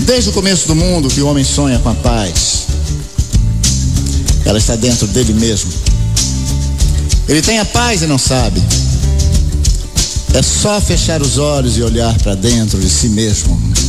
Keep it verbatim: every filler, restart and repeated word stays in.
Desde o começo do mundo que o homem sonha com a paz. Ela está dentro dele mesmo. Ele tem a paz e não sabe. É só fechar os olhos e olhar para dentro de si mesmo.